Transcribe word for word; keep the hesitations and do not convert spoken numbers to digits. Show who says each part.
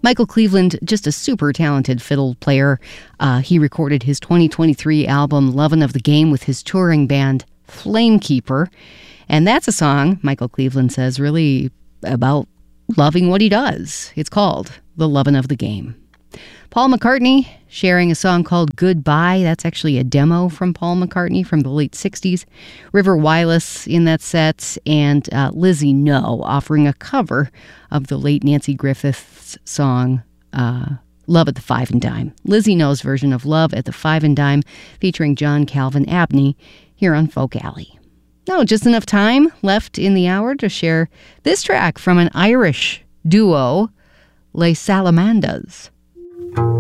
Speaker 1: Michael Cleveland, just a super talented fiddle player. Uh, he recorded his twenty twenty-three album, Lovin' of the Game, with his touring band, Flamekeeper. And that's a song, Michael Cleveland says, really about loving what he does. It's called The Lovin' of the Game. Paul McCartney sharing a song called Goodbye. That's actually a demo from Paul McCartney from the late sixties. River Wireless in that set, and uh, Lizzie No offering a cover of the late Nancy Griffith's song uh, Love at the Five and Dime. Lizzie No's version of Love at the Five and Dime featuring John Calvin Abney here on Folk Alley. Now, just enough time left in the hour to share this track from an Irish duo, Les Salamandas.